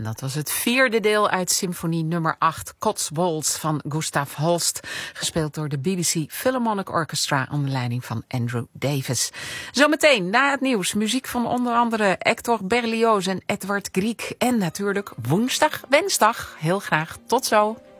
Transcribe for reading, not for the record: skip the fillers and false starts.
Dat was het vierde deel uit symfonie nummer 8, Cotswolds van Gustav Holst, gespeeld door de BBC Philharmonic Orchestra onder leiding van Andrew Davis. Zometeen na het nieuws muziek van onder andere Hector Berlioz en Edvard Grieg en natuurlijk woensdag, wensdag. Heel graag, tot zo.